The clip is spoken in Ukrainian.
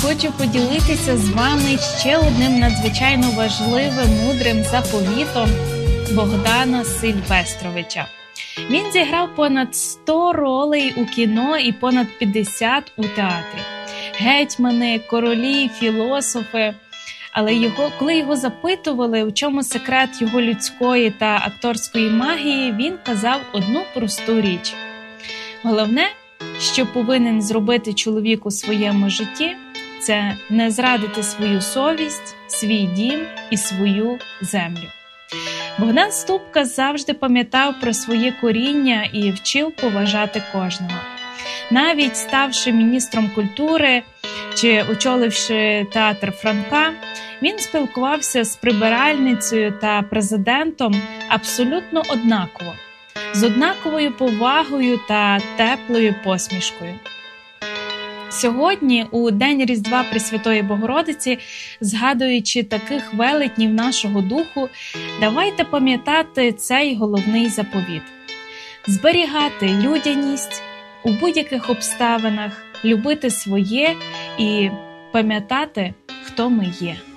хочу поділитися з вами ще одним надзвичайно важливим, мудрим заповітом Богдана Сильвестровича. Він зіграв понад 100 ролей у кіно і понад 50 у театрі. Гетьмани, королі, філософи. Але коли його запитували, у чому секрет його людської та акторської магії, він казав одну просту річ. Головне, що повинен зробити чоловік у своєму житті, це не зрадити свою совість, свій дім і свою землю. Богдан Ступка завжди пам'ятав про своє коріння і вчив поважати кожного. Навіть ставши міністром культури чи очоливши театр Франка, він спілкувався з прибиральницею та президентом абсолютно однаково, з однаковою повагою та теплою посмішкою. Сьогодні, у День Різдва Пресвятої Богородиці, згадуючи таких велетнів нашого духу, давайте пам'ятати цей головний заповіт. Зберігати людяність у будь-яких обставинах, любити своє і пам'ятати, хто ми є.